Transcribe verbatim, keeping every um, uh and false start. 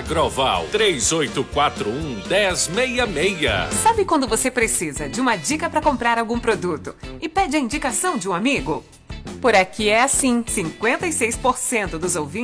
Agroval três oito quatro um, um zero seis seis. Sabe quando você precisa de uma dica para comprar algum produto e pede a indicação de um amigo? Por aqui é assim, cinquenta e seis por cento dos ouvintes